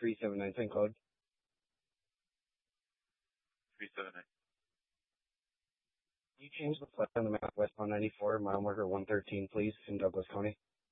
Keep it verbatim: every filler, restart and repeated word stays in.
three seven nine PIN code. three seven nine. Can you change the flight on the map westbound ninety-four, mile marker one thirteen, please, in Douglas County?